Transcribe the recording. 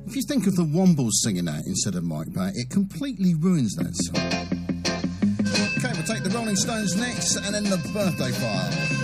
If you think of the Wombles singing that instead of Mike Batt, it completely ruins that song. Okay, we'll take the Rolling Stones next, and then the Birthday File.